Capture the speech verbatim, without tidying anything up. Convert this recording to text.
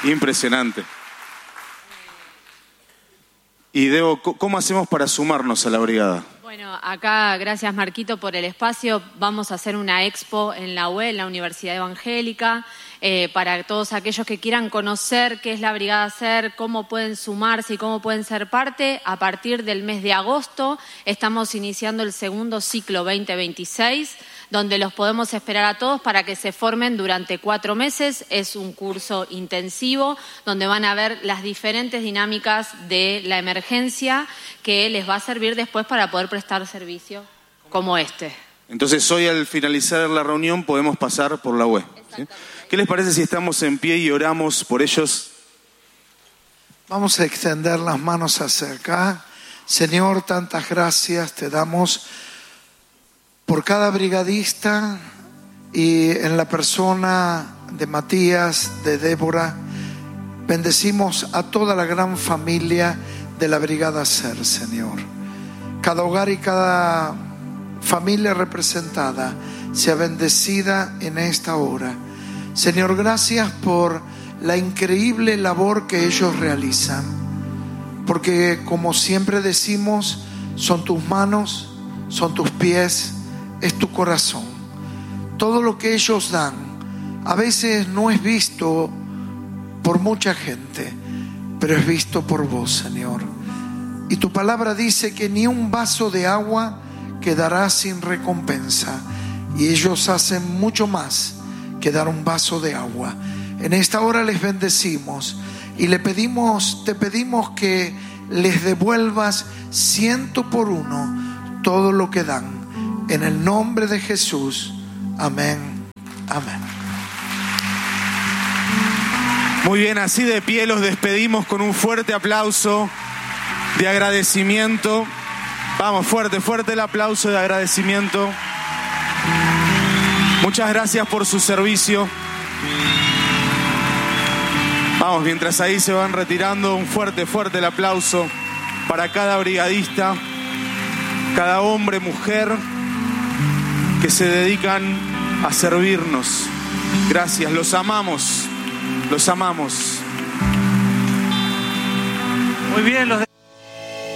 Impresionante. Y Debo, ¿cómo hacemos para sumarnos a la brigada? Bueno, acá, gracias Marquito por el espacio, vamos a hacer una expo en la U E, en la Universidad Evangélica, eh, para todos aquellos que quieran conocer qué es la Brigada SER, cómo pueden sumarse y cómo pueden ser parte. A partir del mes de agosto estamos iniciando el segundo ciclo veinte veintiséis, donde los podemos esperar a todos para que se formen durante cuatro meses. Es un curso intensivo donde van a ver las diferentes dinámicas de la emergencia que les va a servir después para poder prestar servicio como este. Entonces hoy al finalizar la reunión podemos pasar por la U E. ¿Sí? ¿Qué les parece si estamos en pie y oramos por ellos? Vamos a extender las manos hacia acá. Señor, tantas gracias te damos por cada brigadista y en la persona de Matías, de Débora. Bendecimos a toda la gran familia de la Brigada SER, Señor. Cada hogar y cada familia representada sea bendecida en esta hora. Señor, gracias por la increíble labor que ellos realizan, porque como siempre decimos, son tus manos, son tus pies, es tu corazón. Todo lo que ellos dan a veces no es visto por mucha gente, pero es visto por vos, Señor. Y tu palabra dice que ni un vaso de agua quedará sin recompensa, y ellos hacen mucho más que dar un vaso de agua. En esta hora les bendecimos y le pedimos, te pedimos que les devuelvas ciento por uno todo lo que dan. En el nombre de Jesús. Amén. Amén. Muy bien, así de pie los despedimos con un fuerte aplauso de agradecimiento. Vamos, fuerte, fuerte el aplauso de agradecimiento. Muchas gracias por su servicio. Vamos, mientras ahí se van retirando, un fuerte, fuerte el aplauso para cada brigadista, cada hombre, mujer que se dedican a servirnos. Gracias, los amamos, los amamos. Muy bien, los